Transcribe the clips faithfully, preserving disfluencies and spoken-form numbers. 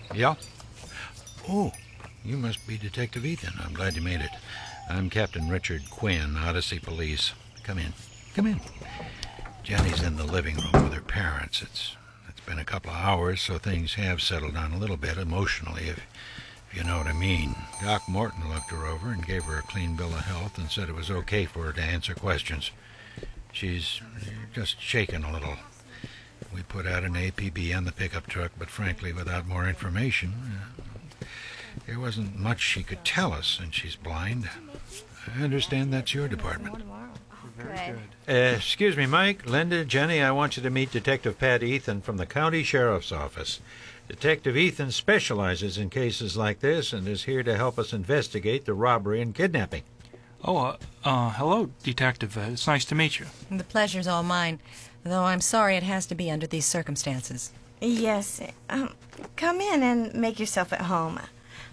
Yeah? Oh, you must be Detective Ethan. I'm glad you made it. I'm Captain Richard Quinn, Odyssey Police. Come in. Come in. Jenny's in the living room with her parents. It's It's been a couple of hours, so things have settled down a little bit emotionally, if, if you know what I mean. Doc Morton looked her over and gave her a clean bill of health and said it was okay for her to answer questions. She's just shaking a little. We put out an A P B on the pickup truck, but frankly, without more information, uh, there wasn't much she could tell us, and she's blind. I understand that's your department. Very good. Uh, excuse me, Mike, Linda, Jenny, I want you to meet Detective Pat Ethan from the County Sheriff's Office. Detective Ethan specializes in cases like this and is here to help us investigate the robbery and kidnapping. Oh, uh, uh hello, Detective. Uh, it's nice to meet you. The pleasure's all mine, though I'm sorry it has to be under these circumstances. Yes. Um, come in and make yourself at home.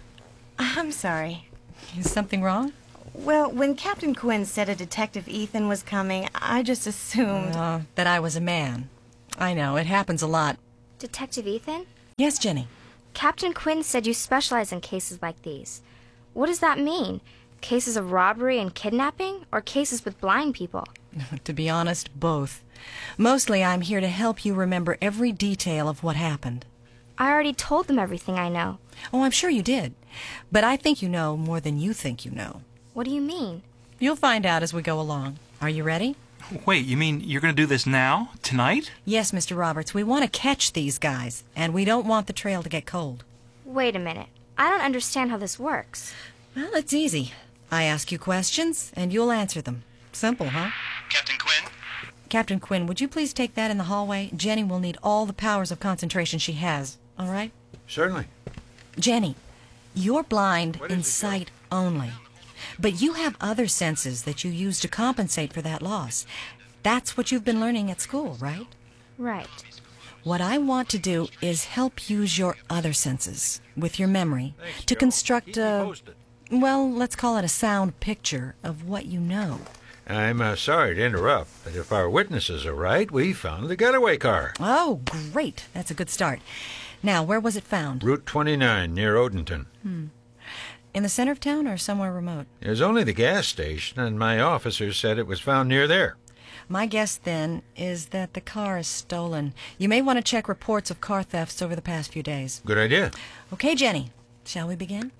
I'm sorry. Is something wrong? Well, when Captain Quinn said a Detective Ethan was coming, I just assumed... Uh, that I was a man. I know, it happens a lot. Detective Ethan? Yes, Jenny? Captain Quinn said you specialize in cases like these. What does that mean? Cases of robbery and kidnapping, or cases with blind people? To be honest, both. Mostly I'm here to help you remember every detail of what happened. I already told them everything I know. Oh, I'm sure you did. But I think you know more than you think you know. What do you mean? You'll find out as we go along. Are you ready? Wait, you mean you're going to do this now? Tonight? Yes, Mister Roberts. We want to catch these guys, and we don't want the trail to get cold. Wait a minute. I don't understand how this works. Well, it's easy. I ask you questions, and you'll answer them. Simple, huh? Captain Quinn? Captain Quinn, would you please take that in the hallway? Jenny will need all the powers of concentration she has, all right? Certainly. Jenny, you're blind What in is it, sight only. But you have other senses that you use to compensate for that loss. That's what you've been learning at school, right? Right. What I want to do is help use your other senses, with your memory, Thanks, to Joe. construct Keep me a, posted. well, let's call it a sound picture of what you know. I'm uh, sorry to interrupt, but if our witnesses are right, we found the getaway car. Oh, great. That's a good start. Now, where was it found? Route twenty-nine, near Odenton. Hmm. In the center of town or somewhere remote? There's only the gas station, and my officers said it was found near there. My guess, then, is that the car is stolen. You may want to check reports of car thefts over the past few days. Good idea. Okay, Jenny. Shall we begin?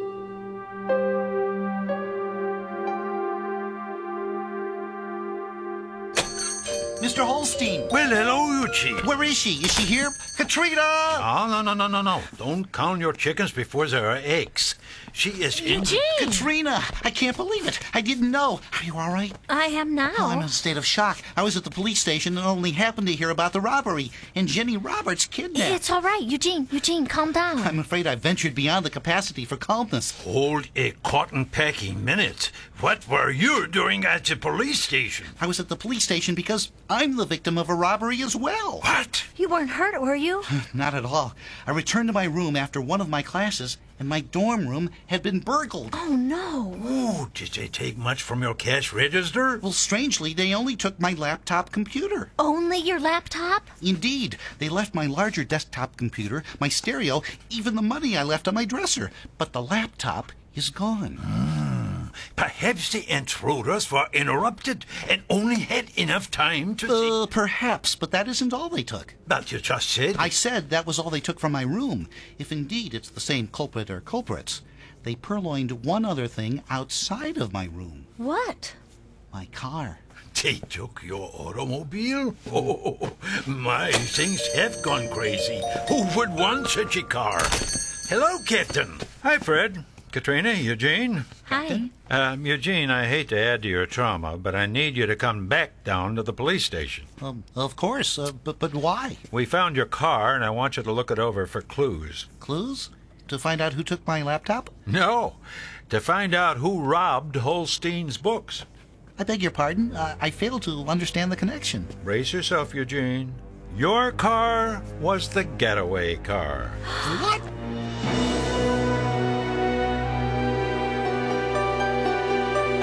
Mister Holstein! Well, hello, Eugene. Where is she? Is she here? Katrina! Oh, no, no, no, no, no. Don't count your chickens before there are eggs. She is in... Eugene! Katrina! I can't believe it. I didn't know. Are you all right? I am now. Oh, I'm in a state of shock. I was at the police station and only happened to hear about the robbery and Jenny Roberts kidnapped. It's all right, Eugene. Eugene, calm down. I'm afraid I ventured beyond the capacity for calmness. Hold a cotton-packing minute. What were you doing at the police station? I was at the police station because I'm the victim of a robbery as well. What? You weren't hurt, were you? Not at all. I returned to my room after one of my classes, and my dorm room had been burgled. Oh, no. Oh, did they take much from your cash register? Well, strangely, they only took my laptop computer. Only your laptop? Indeed, they left my larger desktop computer, my stereo, even the money I left on my dresser. But the laptop is gone. Hmm. Perhaps the intruders were interrupted and only had enough time to... Uh, perhaps, but that isn't all they took. But you just said... I said that was all they took from my room. If indeed it's the same culprit or culprits, they purloined one other thing outside of my room. What? My car. They took your automobile? Oh, my, things have gone crazy. Who would want such a car? Hello, Captain. Hi, Fred. Katrina, Eugene. Hi. Um, Eugene, I hate to add to your trauma, but I need you to come back down to the police station. Um, of course, uh, but, but why? We found your car, and I want you to look it over for clues. Clues? To find out who took my laptop? No, to find out who robbed Holstein's books. I beg your pardon. Uh, I fail to understand the connection. Brace yourself, Eugene. Your car was the getaway car. What?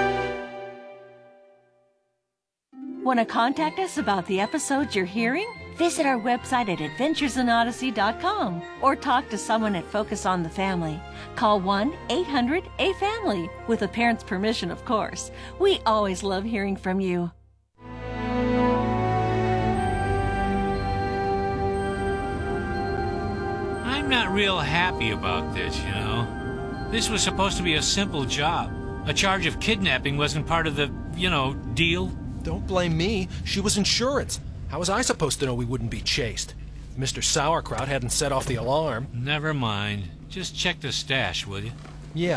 Want to contact us about the episodes you're hearing? Visit our website at adventures in odyssey dot com or talk to someone at Focus on the Family. Call one eight hundred A family, with a parent's permission, of course. We always love hearing from you. I'm not real happy about this, you know. This was supposed to be a simple job. A charge of kidnapping wasn't part of the, you know, deal. Don't blame me. She was insurance. How was I supposed to know we wouldn't be chased? If Mister Sauerkraut hadn't set off the alarm. Never mind. Just check the stash, will you? Yeah.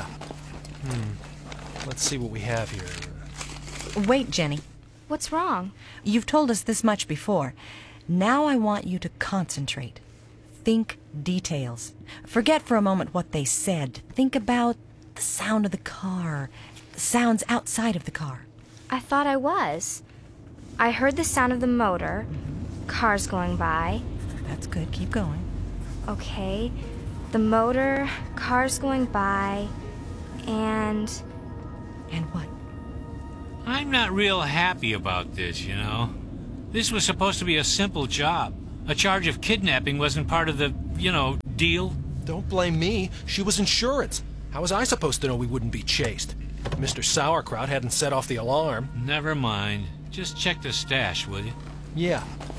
Hmm. Let's see what we have here. Wait, Jenny. What's wrong? You've told us this much before. Now I want you to concentrate. Think details. Forget for a moment what they said. Think about the sound of the car, the sounds outside of the car. I thought I was. I heard the sound of the motor, cars going by. That's good. Keep going. Okay. The motor, cars going by, and... And what? I'm not real happy about this, you know. This was supposed to be a simple job. A charge of kidnapping wasn't part of the, you know, deal. Don't blame me. She was insurance. How was I supposed to know we wouldn't be chased? If Mister Sauerkraut hadn't set off the alarm. Never mind. Just check the stash, will you? Yeah.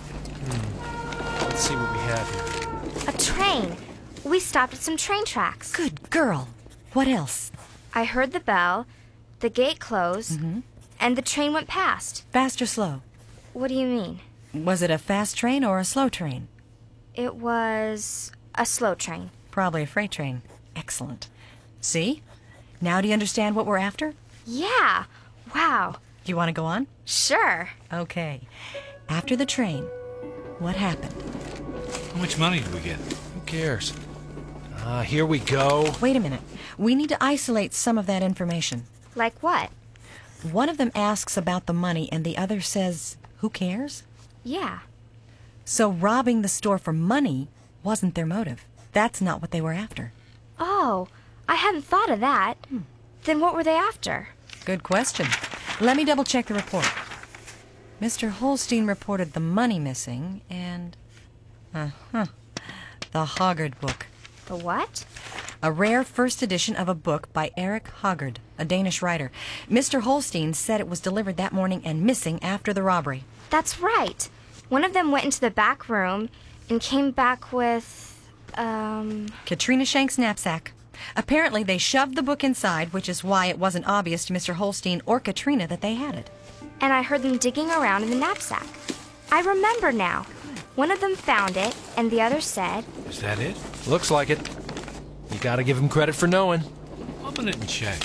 Hmm. Let's see what we have here. A train. We stopped at some train tracks. Good girl. What else? I heard the bell, the gate closed, Mm-hmm. and the train went past. Fast or slow? What do you mean? Was it a fast train or a slow train? It was a slow train. Probably a freight train. Excellent. See? Now do you understand what we're after? Yeah. Wow. Do you want to go on? Sure. Okay. After the train, what happened? How much money did we get? Who cares? Ah, here we go. Wait a minute. We need to isolate some of that information. Like what? One of them asks about the money and the other says, who cares? Yeah. So robbing the store for money wasn't their motive. That's not what they were after. Oh, I hadn't thought of that. Hmm. Then what were they after? Good question. Let me double check the report. Mister Holstein reported the money missing and... Uh-huh. The Hoggard book. The what? A rare first edition of a book by Eric Hoggard, a Danish writer. Mister Holstein said it was delivered that morning and missing after the robbery. That's right. One of them went into the back room and came back with, um... Katrina Shank's knapsack. Apparently they shoved the book inside, which is why it wasn't obvious to Mister Holstein or Katrina that they had it. And I heard them digging around in the knapsack. I remember now. One of them found it, and the other said... Is that it? Looks like it. You gotta give him credit for knowing. Open it and check.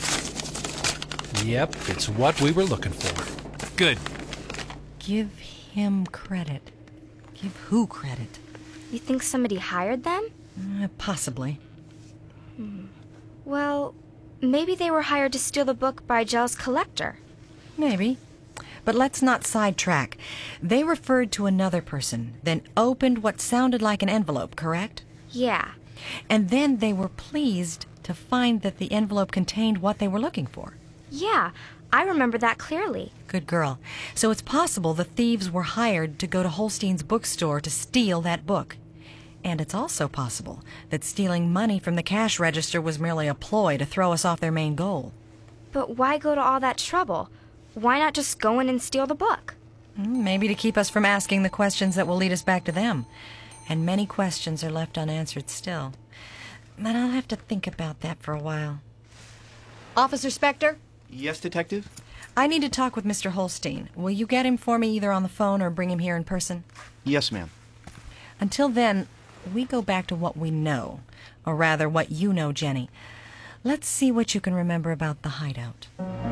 Yep, it's what we were looking for. Good. Give him credit. Give who credit? You think somebody hired them? Uh, possibly. Hmm. Well, maybe they were hired to steal the book by a jealous collector. Maybe. But let's not sidetrack. They referred to another person, then opened what sounded like an envelope, correct? Yeah. And then they were pleased to find that the envelope contained what they were looking for. Yeah, I remember that clearly. Good girl. So it's possible the thieves were hired to go to Holstein's bookstore to steal that book. And it's also possible that stealing money from the cash register was merely a ploy to throw us off their main goal. But why go to all that trouble? Why not just go in and steal the book? Maybe to keep us from asking the questions that will lead us back to them. And many questions are left unanswered still. But I'll have to think about that for a while. Officer Spector? Yes, Detective? I need to talk with Mister Holstein. Will you get him for me either on the phone or bring him here in person? Yes, ma'am. Until then, we go back to what we know. Or rather, what you know, Jenny. Let's see what you can remember about the hideout.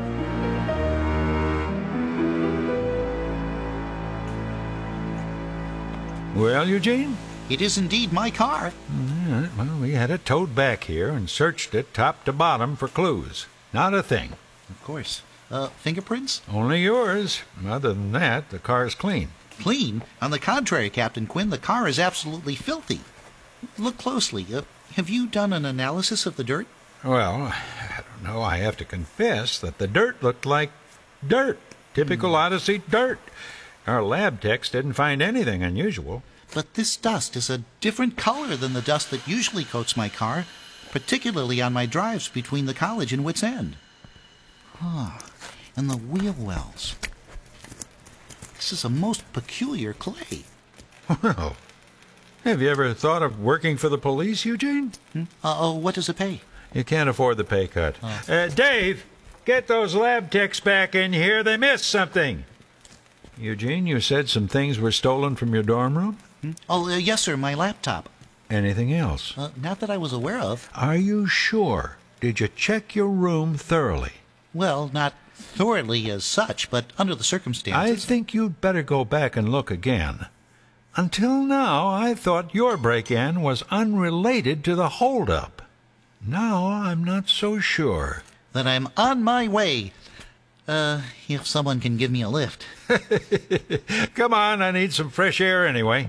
Well, Eugene? It is indeed my car. Mm, well, we had it towed back here and searched it top to bottom for clues. Not a thing. Of course. Uh, fingerprints? Only yours. Other than that, the car's clean. Clean? On the contrary, Captain Quinn, the car is absolutely filthy. Look closely. Uh, have you done an analysis of the dirt? Well, I don't know. I have to confess that the dirt looked like dirt. Typical mm. Odyssey dirt. Our lab techs didn't find anything unusual. But this dust is a different color than the dust that usually coats my car, particularly on my drives between the college and Wits End. Ah, and the wheel wells. This is a most peculiar clay. Well, have you ever thought of working for the police, Eugene? Hmm? Uh, oh, what does it pay? You can't afford the pay cut. Oh. Uh, Dave, get those lab techs back in here. They missed something. Eugene, you said some things were stolen from your dorm room? Hmm? Oh, uh, yes, sir, my laptop. Anything else? Uh, not that I was aware of. Are you sure? Did you check your room thoroughly? Well, not thoroughly as such, but under the circumstances. I think you'd better go back and look again. Until now, I thought your break-in was unrelated to the hold-up. Now I'm not so sure. Then I'm on my way. Uh, if someone can give me a lift. Come on, I need some fresh air anyway.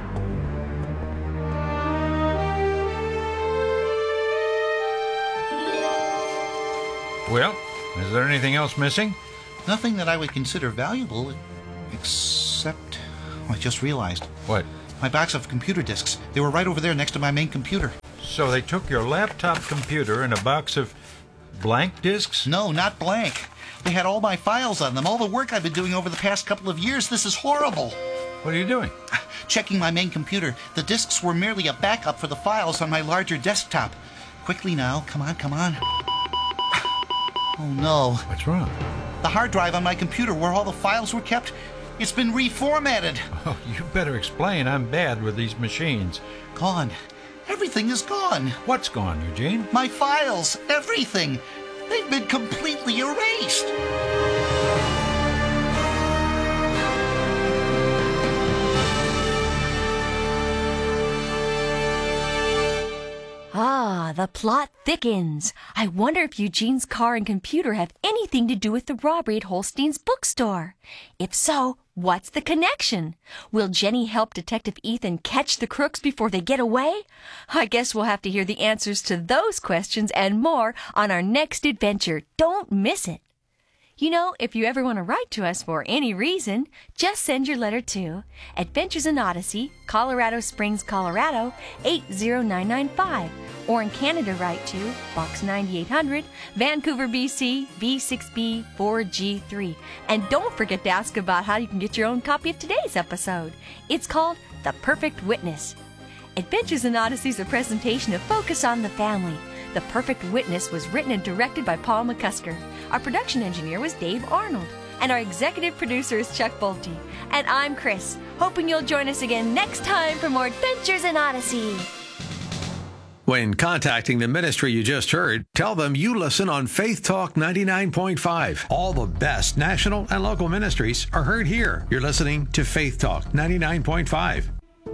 Well, is there anything else missing? Nothing that I would consider valuable, except... Oh, I just realized. What? My box of computer disks. They were right over there next to my main computer. So they took your laptop computer and a box of blank disks? No, not blank. They had all my files on them, all the work I've been doing over the past couple of years. This is horrible. What are you doing? Checking my main computer. The disks were merely a backup for the files on my larger desktop. Quickly now. Come on, come on. Oh, no. What's wrong? The hard drive on my computer where all the files were kept, it's been reformatted. Oh, you better explain. I'm bad with these machines. Gone. Everything is gone. What's gone, Eugene? My files. Everything. They've been completely erased. Ah, the plot thickens. I wonder if Eugene's car and computer have anything to do with the robbery at Holstein's bookstore. If so, what's the connection? Will Jenny help Detective Ethan catch the crooks before they get away? I guess we'll have to hear the answers to those questions and more on our next adventure. Don't miss it. You know, if you ever want to write to us for any reason, just send your letter to Adventures in Odyssey, Colorado Springs, Colorado, eight zero nine nine five. Or in Canada, write to Box ninety-eight hundred, Vancouver, B C, V six B four G three. And don't forget to ask about how you can get your own copy of today's episode. It's called The Perfect Witness. Adventures in Odyssey is a presentation of Focus on the Family. The Perfect Witness was written and directed by Paul McCusker. Our production engineer was Dave Arnold. And our executive producer is Chuck Bolte. And I'm Chris, hoping you'll join us again next time for more Adventures in Odyssey. When contacting the ministry you just heard, tell them you listen on Faith Talk ninety-nine point five. All the best national and local ministries are heard here. You're listening to Faith Talk ninety-nine point five.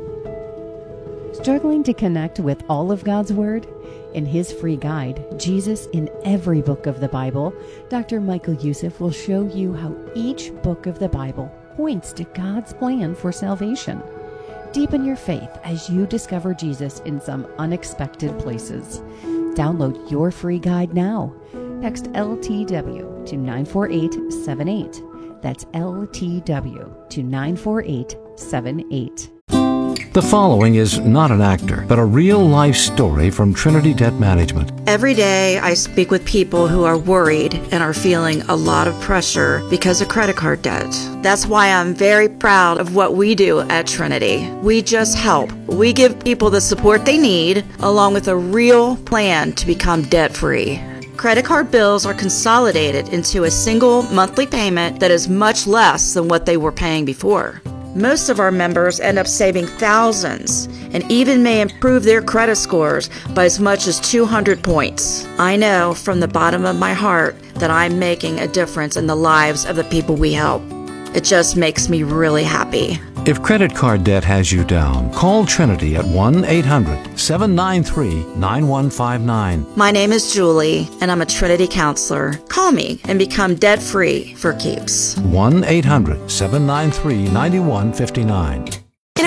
Struggling to connect with all of God's Word? In his free guide, Jesus in Every Book of the Bible, Doctor Michael Youssef will show you how each book of the Bible points to God's plan for salvation. Deepen your faith as you discover Jesus in some unexpected places. Download your free guide now. Text L T W to nine four eight seven eight. That's L T W to nine four eight seven eight. The following is not an actor, but a real-life story from Trinity Debt Management. Every day I speak with people who are worried and are feeling a lot of pressure because of credit card debt. That's why I'm very proud of what we do at Trinity. We just help. We give people the support they need, along with a real plan to become debt-free. Credit card bills are consolidated into a single monthly payment that is much less than what they were paying before. Most of our members end up saving thousands and even may improve their credit scores by as much as two hundred points. I know from the bottom of my heart that I'm making a difference in the lives of the people we help. It just makes me really happy. If credit card debt has you down, call Trinity at one eight hundred seven nine three nine one five nine. My name is Julie, and I'm a Trinity counselor. Call me and become debt-free for keeps. one eight hundred seven nine three nine one five nine. In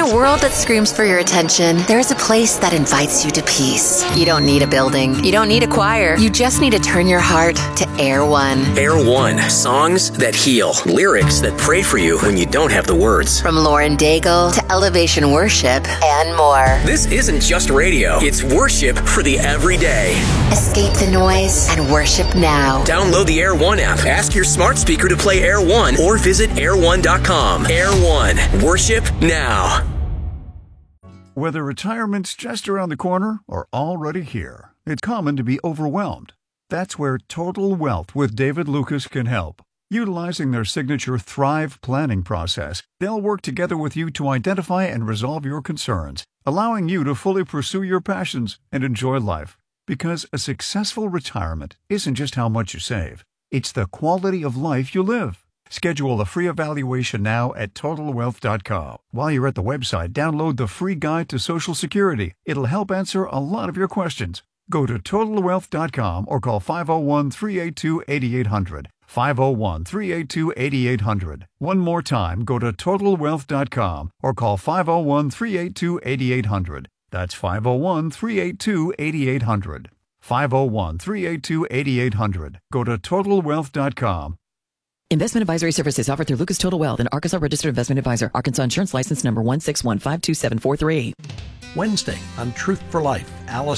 a world that screams for your attention, there's a place that invites you to peace. You don't need a building. You don't need a choir. You just need to turn your heart to Air One. Air One. Songs that heal. Lyrics that pray for you when you don't have the words. From Lauren Daigle to Elevation Worship and more. This isn't just radio. It's worship for the everyday. Escape the noise and worship now. Download the Air One app. Ask your smart speaker to play Air One or visit air one dot com. Air One. Worship now. Whether retirement's just around the corner or already here, it's common to be overwhelmed. That's where Total Wealth with David Lucas can help. Utilizing their signature Thrive planning process, they'll work together with you to identify and resolve your concerns, allowing you to fully pursue your passions and enjoy life. Because a successful retirement isn't just how much you save, it's the quality of life you live. Schedule a free evaluation now at total wealth dot com. While you're at the website, download the free guide to Social Security. It'll help answer a lot of your questions. Go to total wealth dot com or call five oh one, three eight two, eight eight hundred. five oh one, three eight two, eight eight hundred. One more time, go to total wealth dot com or call five oh one, three eight two, eight eight hundred. That's five oh one, three eight two, eight eight hundred. five oh one, three eight two, eight eight hundred. Go to total wealth dot com. Investment advisory services offered through Lucas Total Wealth, an Arkansas registered investment advisor. Arkansas Insurance License Number one six one five two seven four three. Wednesday on Truth for Life, Alice